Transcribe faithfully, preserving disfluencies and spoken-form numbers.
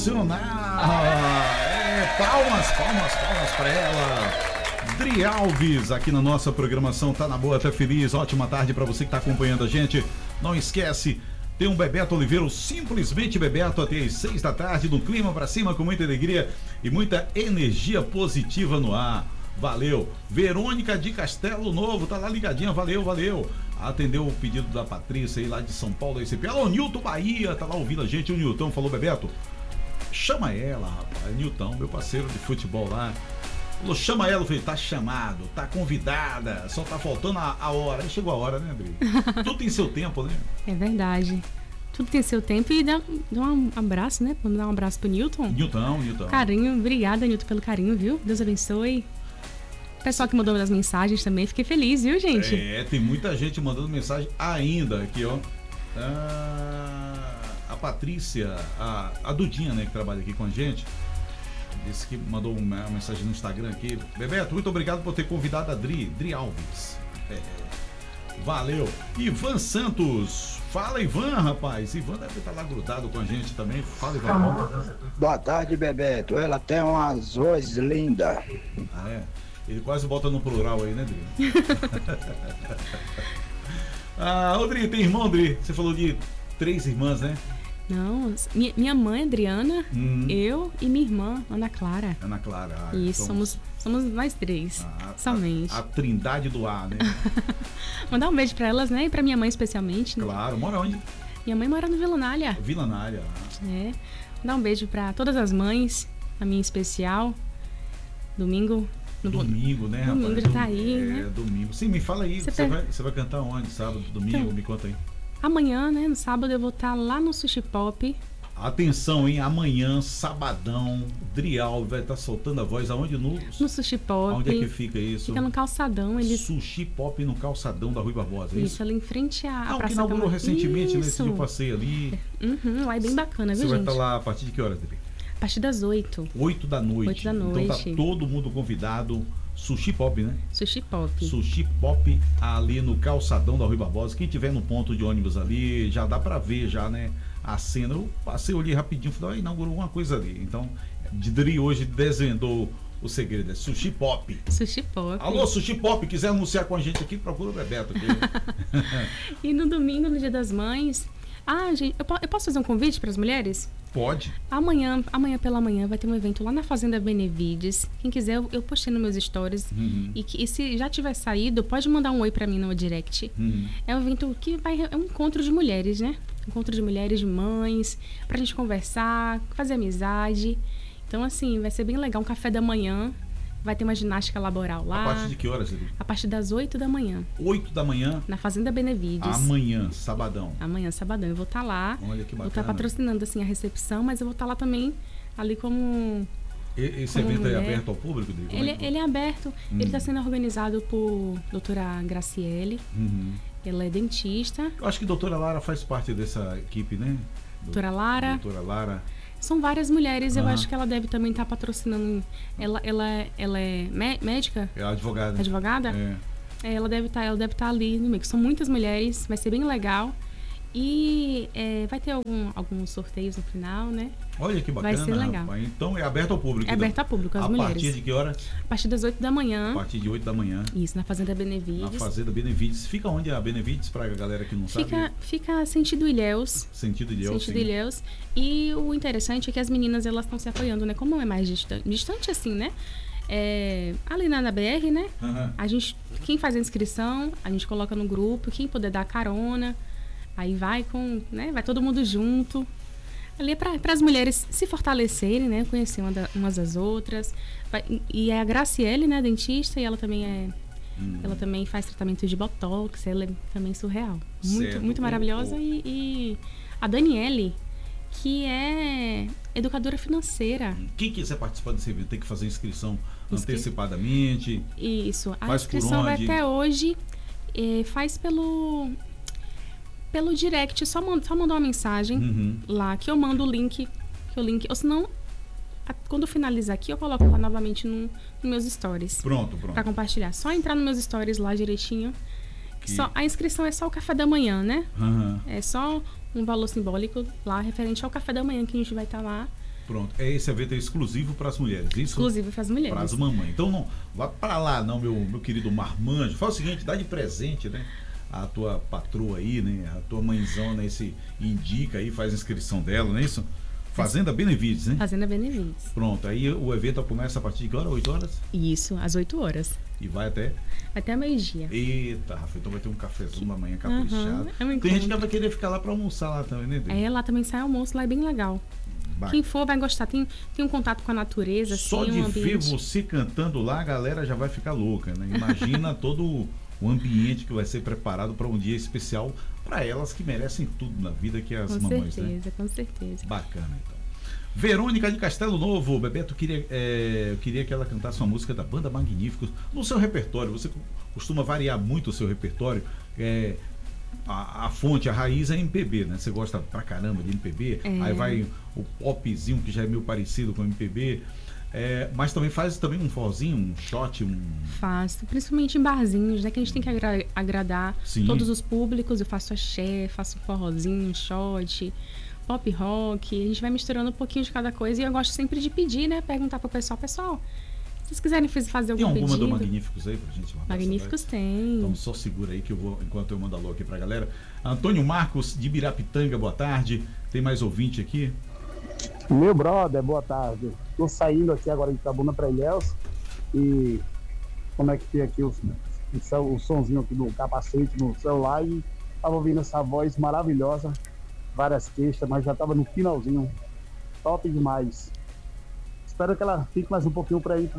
É, palmas, palmas, palmas para ela. Dri Alves, aqui na nossa programação Tá Na Boa, Tá Feliz. Ótima tarde para você que está acompanhando a gente. Não esquece, tem um Bebeto Oliveira, simplesmente Bebeto, até às seis da tarde, no clima para cima, com muita alegria e muita energia positiva no ar. Valeu. Verônica de Castelo Novo, tá lá ligadinha, valeu, valeu. Atendeu o pedido da Patrícia aí lá de São Paulo, esse Alô, Nilton Bahia, tá lá ouvindo a gente. O Nilton falou, Bebeto, chama ela, rapaz. Nilton, meu parceiro de futebol lá. Falou, chama ela, eu falei, tá chamado, tá convidada, só tá faltando a, a hora. Aí chegou a hora, né, Adri? Tudo tem seu tempo, né? É verdade. Tudo tem seu tempo. E dá, dá um abraço, né? Vamos dar um abraço pro Nilton. Nilton, Nilton. Carinho, obrigada, Nilton, pelo carinho, viu? Deus abençoe. Pessoal que mandou as mensagens também, fiquei feliz, viu, gente? É, tem muita gente mandando mensagem ainda aqui, ó. Ah, a Patrícia, a, a Dudinha, né, que trabalha aqui com a gente, disse que mandou uma mensagem no Instagram aqui. Bebeto, muito obrigado por ter convidado a Dri, Dri Alves. É, valeu. Ivan Santos. Fala, Ivan, rapaz. Ivan deve estar lá grudado com a gente também. Fala, Ivan. Boa tarde, Bebeto. Ela tem umas vozes lindas. Ah, é? Ele quase bota no plural aí, né, Dri? Ah, ô Dri, tem irmão, Dri? Você falou de três irmãs, né? Não, minha, minha mãe, Adriana, hum. eu e minha irmã, Ana Clara. Ana Clara. Ah, Isso, somos, somos nós três, ah, somente. A, a trindade do ar, né? Mandar um beijo pra elas, né? E pra minha mãe especialmente. Né? Claro, mora onde? Minha mãe mora no Vila Nália. Vila Nália. Ah. É. Mandar um beijo pra todas as mães, a minha em especial. Domingo. No domingo, né, rapaz? Domingo já tá aí, é, né? É, domingo. Sim, me fala aí, você, você, vai, você vai cantar onde? Sábado, domingo? Então, me conta aí. Amanhã, né, no sábado, eu vou estar lá no Sushi Pop. Atenção, hein? Amanhã, sabadão, Drial vai estar soltando a voz aonde? No, no Sushi Pop. Onde é que fica isso? Fica no calçadão. Ele... Sushi Pop no calçadão da Rui Barbosa, é isso? Isso, ali em frente à Não, Praça que inaugurou Cama... recentemente, isso. nesse dia eu passei ali. Uhum, lá é bem bacana, viu, Você gente? vai estar lá a partir de que horas, Dri? A partir das oito. Oito da noite. Oito da noite. Então tá todo mundo convidado. Sushi Pop, né? Sushi Pop. Sushi Pop ali no calçadão da Rui Barbosa. Quem tiver no ponto de ônibus ali, já dá pra ver já, né? A cena. Eu passei ali rapidinho, falei, ah, inaugurou uma coisa ali. Então, Dri hoje desvendou o segredo. É Sushi Pop. Sushi Pop. Alô, Sushi Pop, quiser anunciar com a gente aqui, procura o Bebeto aqui. E no domingo, no Dia das Mães... Ah, gente, eu, eu posso fazer um convite para as mulheres? Pode. Amanhã, amanhã pela manhã vai ter um evento lá na Fazenda Benevides. Quem quiser, eu, eu postei nos meus stories. Uhum. E, que, e se já tiver saído, pode mandar um oi para mim no direct. Uhum. É um evento que vai... É um encontro de mulheres, né? Encontro de mulheres, de mães, pra gente conversar, fazer amizade. Então, assim, vai ser bem legal. Um café da manhã. Vai ter uma ginástica laboral lá. A partir de que horas, Dri? A partir das oito da manhã. oito da manhã? Na Fazenda Benevides. Amanhã, sabadão. Amanhã, sabadão. Eu vou estar tá lá. Olha que bacana. Vou estar tá patrocinando, assim, a recepção, mas eu vou estar tá lá também, ali como... Esse como evento mulher. é aberto ao público, Dri? Ele, é que... ele é aberto. Hum. Ele está sendo organizado por doutora Graciele. Uhum. Ela é dentista. Eu acho que a doutora Lara faz parte dessa equipe, né? Doutora Lara. Doutora Lara. São várias mulheres, uhum. eu acho que ela deve também estar tá patrocinando. Ela, ela, ela é médica? É advogada. Advogada? É. É, ela deve estar, ela deve estar ali no meio. São muitas mulheres, vai ser bem legal. E é, vai ter algum, alguns sorteios no final, né? Olha que bacana. Vai ser legal. Rapaz. Então é aberto ao público. É então. aberto ao público, as a mulheres. A partir de que hora? A partir das oito da manhã. A partir de oito da manhã. Isso, na Fazenda Benevides. Na Fazenda Benevides. Fica onde é a Benevides, pra galera que não fica, sabe? Fica sentido Ilhéus. Sentido Ilhéus, Sentido Ilhéus. E o interessante é que as meninas, elas estão se apoiando, né? Como é mais distante, distante assim, né? É, ali na, na B R, né? Uhum. A gente, quem faz a inscrição, a gente coloca no grupo, quem puder dar carona, aí vai com, né? Vai todo mundo junto. Ali é para as mulheres se fortalecerem, né? Conhecer uma da, umas das outras. Vai, e é a Graciele, né? Dentista, e ela também é... Hum. Ela também faz tratamento de botox, ela é também surreal. Muito, certo. muito maravilhosa. Oh, oh. E, e a Daniele, que é educadora financeira. Quem quiser participar desse evento tem que fazer inscrição Inscri... antecipadamente. Isso. A faz inscrição vai até hoje. É, faz pelo... Pelo direct, só, manda, só mandar uma mensagem uhum. lá, que eu mando o link, que o link, ou senão, a, quando eu finalizar aqui, eu coloco lá novamente no, no meus stories. Pronto, pronto. Pra compartilhar. Só entrar nos meus stories lá direitinho. Que... Só, a inscrição é só o café da manhã, né? Uhum. É só um valor simbólico lá, referente ao café da manhã, que a gente vai estar tá lá Pronto, é esse evento é exclusivo para as mulheres, isso? Exclusivo para as mulheres. Para as mamães. Então não, vai para lá não, meu, meu querido Marmanjo. Faz o seguinte, dá de presente, né? A tua patroa aí, né? A tua mãezona, esse indica aí, faz a inscrição dela, não é isso? Fazenda Benevides, né? Fazenda Benevides. Pronto, aí o evento começa a partir de que hora? oito horas? Isso, às oito horas. E vai até? Até meio-dia. Eita, Rafa, então vai ter um cafezão da manhã caprichado. Uhum, é um Tem gente que vai querer ficar lá para almoçar lá também, né? É, lá também sai almoço, lá é bem legal. Bacana. Quem for vai gostar, tem, tem um contato com a natureza. Só assim, de um ver você cantando lá, a galera já vai ficar louca, né? Imagina todo o ambiente que vai ser preparado para um dia especial para elas que merecem tudo na vida, que é as com mamães, certeza, né? Com certeza. Bacana, então. Verônica de Castelo Novo, Bebeto, queria, é, eu queria que ela cantasse uma música da Banda Magníficos no seu repertório. Você costuma variar muito o seu repertório. É, a, a fonte, a raiz é M P B, né? Você gosta pra caramba de M P B. É. Aí vai o popzinho, que já é meio parecido com M P B. É, mas também faz também um forrozinho, um shot, um... Faço, principalmente em barzinhos, né? Que a gente tem que agra- agradar Sim. todos os públicos. Eu faço axé, faço um forrozinho, um shot, pop rock. A gente vai misturando um pouquinho de cada coisa. E eu gosto sempre de pedir, né? Perguntar pro pessoal, pessoal, se vocês quiserem fazer algum pedido... Tem alguma do Magníficos aí pra gente mandar? Magníficos tem. Então só segura aí que eu vou, enquanto eu mando alô aqui pra galera. Antônio Marcos de Birapitanga, boa tarde. Tem mais ouvinte aqui? Meu brother, boa tarde. Tô saindo aqui agora de Itabuna para Ilhéus e conectei aqui o, o, o somzinho aqui do capacete no celular e tava ouvindo essa voz maravilhosa, várias queixas, mas já tava no finalzinho. Top demais. Espero que ela fique mais um pouquinho para ir